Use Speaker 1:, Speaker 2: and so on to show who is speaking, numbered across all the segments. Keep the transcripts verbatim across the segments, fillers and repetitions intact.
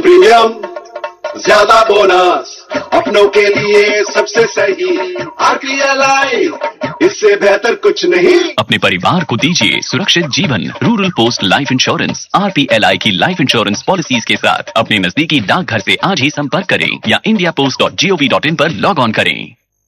Speaker 1: Premium, ज्यादा bonus, अपनों के लिए सबसे सही। आरपीएलआई, इससे बेहतर कुछ नहीं।
Speaker 2: अपने परिवार को दीजिए सुरक्षित जीवन। Rural post life insurance, RPLI की लाइफ इंश्योरेंस पॉलिसीज के साथ अपने नजदीकी डाकघर से आज ही संपर्क करें या India post dot G O V dot in पर लॉग ऑन करें।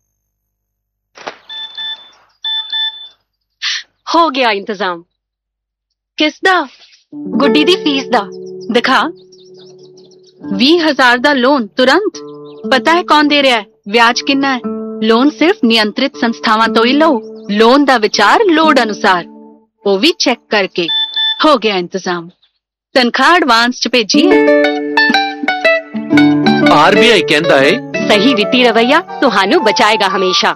Speaker 3: हो गया इंतजाम। किसदा? गुड्डी दी फीस दा। दिखा। ਵੀਹ ਹਜ਼ਾਰ ਦਾ ਲੋਨ ਤੁਰੰਤ। ਪਤਾ ਹੈ ਕੌਣ ਦੇ ਰਿਹਾ ਹੈ, ਵਿਆਜ ਕਿੰਨਾ ਹੈ? ਲੋਨ ਸਿਰਫ ਨਿਯੰਤਰਿਤ ਸੰਸਥਾਵਾਂ ਤੋਂ ਹੀ ਲਓ। ਲੋਨ ਦਾ ਵਿਚਾਰ ਲੋੜ ਅਨੁਸਾਰ, ਉਹ ਵੀ ਚੈੱਕ ਕਰਕੇ। ਹੋ ਗਿਆ ਇੰਤਜ਼ਾਮ। ਤਨਖਾਹ ਐਡਵਾਂਸ ਚ ਭੇਜੀ ਹੈ।
Speaker 4: ਆਰਬੀਆਈ ਕਹਿੰਦਾ ਹੈ
Speaker 3: ਸਹੀ ਵਿੱਤੀ ਰਵੱਈਆ ਤੁਹਾਨੂੰ ਬਚਾਏਗਾ ਹਮੇਸ਼ਾ।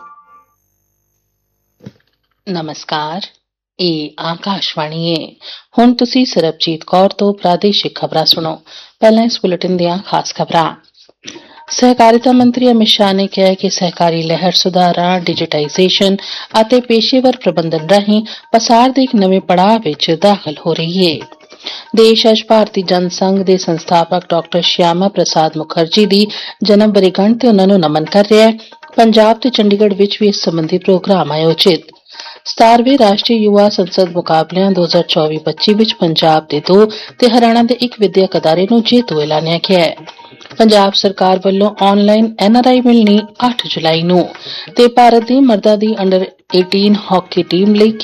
Speaker 5: ਨਮਸਕਾਰ, ਇਹ ਆਕਾਸ਼ਵਾਣੀ ਹੈ। ਹੁਣ ਤੁਸੀਂ ਸਰਬਜੀਤ ਕੌਰ ਤੋਂ ਪ੍ਰਾਦੇਸ਼ਿਕ ਖਬਰਾਂ ਸੁਣੋ। ਪਹਿਲਾਂ ਇਸ ਬੁਲੇਟਿਨ ਦੀਆਂ ਖਾਸ ਖਬਰਾਂ। ਸਹਿਕਾਰਿਤਾ ਮੰਤਰੀ ਅਮਿਤ ਸ਼ਾਹ ਨੇ ਕਿਹਾ ਕਿ ਸਹਿਕਾਰੀ ਲਹਿਰ ਸੁਧਾਰਾਂ, ਡਿਜੀਟਾਈਜ਼ੇਸ਼ਨ ਅਤੇ ਪੇਸ਼ੇਵਰ ਪ੍ਰਬੰਧਨ ਰਾਹੀਂ ਪਸਾਰ ਦੇ ਇੱਕ ਨਵੇਂ ਪੜਾਅ ਵਿੱਚ ਦਾਖਲ ਹੋ ਰਹੀ ਹੈ। ਦੇਸ਼ ਅੱਜ ਭਾਰਤੀ ਜਨ ਸੰਘ ਦੇ ਸੰਸਥਾਪਕ ਡਾਕਟਰ ਸ਼ਿਆਮਾ ਪ੍ਰਸਾਦ ਮੁਖਰਜੀ ਦੀ ਜਨਮ ਵਰ੍ਹੇਗੰਢ ਤੇ ਉਨ੍ਹਾਂ ਨੂੰ ਨਮਨ ਕਰ ਰਿਹਾ ਹੈ। ਪੰਜਾਬ ਤੇ ਚੰਡੀਗੜ੍ਹ ਵਿੱਚ ਵੀ ਇਸ ਸੰਬੰਧੀ ਪ੍ਰੋਗਰਾਮ ਆਯੋਜਿਤ। ਸਤਾਰਵੇਂ ਰਾਸ਼ਟਰੀ ਯੁਵਾ ਸੰਸਦ ਮੁਕਾਬਲਿਆਂ ਦੋ ਹਜ਼ਾਰ ਚੌਵੀ ਪੱਚੀ ਵਿੱਚ ਪੰਜਾਬ ਦੇ ਦੋ ਤੇ ਹਰਿਆਣਾ ਦੇ ਇੱਕ ਵਿਦਿਅਕ ਅਦਾਰੇ ਨੂੰ ਜੇਤੂ ਐਲਾਨਿਆ ਗਿਆ ਹੈ। ਪੰਜਾਬ ਸਰਕਾਰ ਵੱਲੋਂ ਆਨਲਾਈਨ ਐਨਆਰਆਈ ਮਿਲਣੀ ਅੱਠ ਜੁਲਾਈ ਨੂੰ ਤੇ ਭਾਰਤ ਦੀ ਮਰਦਾਂ ਦੀ ਅੰਡਰ ਅਠਾਰਾਂ ਹਾਕੀ ਟੀਮ ਲਈ